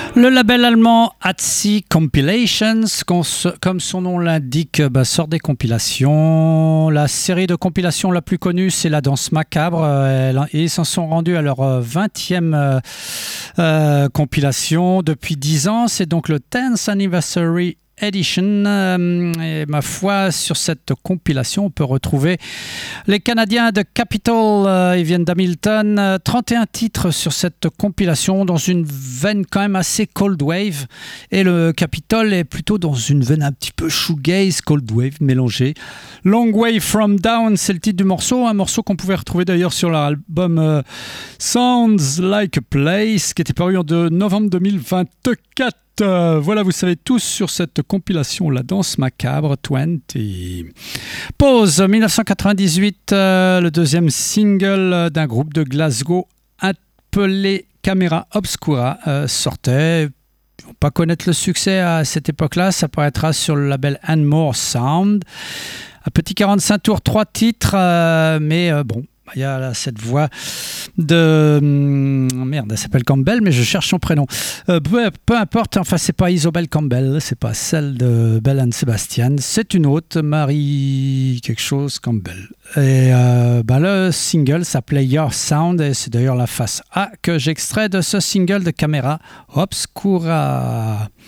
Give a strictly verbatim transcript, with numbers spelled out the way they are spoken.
Le label allemand Atzi Compilations, comme son nom l'indique, bah, sort des compilations. La série de compilations la plus connue, c'est La Danse Macabre. Et ils s'en sont rendus à leur vingtième euh, euh, compilation depuis dix ans. C'est donc le tenth Anniversary Edition. Et ma foi, sur cette compilation, on peut retrouver les Canadiens de Capitol. Ils viennent d'Hamilton. trente et un titres sur cette compilation, dans une veine quand même assez cold wave. Et le Capitol est plutôt dans une veine un petit peu shoegaze, cold wave mélangée. Long Way From Down, c'est le titre du morceau. Un morceau qu'on pouvait retrouver d'ailleurs sur leur album euh, Sounds Like a Place, qui était paru en de novembre deux mille vingt-quatre. Euh, voilà, vous savez tous sur cette compilation La Danse Macabre vingt. Pause dix-neuf cent quatre-vingt-dix-huit, euh, le deuxième single d'un groupe de Glasgow appelé Camera Obscura euh, sortait. Il ne faut pas connaître le succès à cette époque-là, ça paraîtra sur le label And More Sound. Un petit quarante-cinq tours, trois titres, euh, mais euh, bon. Il y a là, cette voix de... Merde, elle s'appelle Campbell, mais je cherche son prénom. Euh, peu, peu importe, enfin, c'est pas Isobel Campbell, c'est pas celle de Belle and Sebastian, c'est une autre, Marie quelque chose Campbell. Et euh, ben, le single s'appelait Your Sound, et c'est d'ailleurs la face A que j'extrais de ce single de Camera Obscura.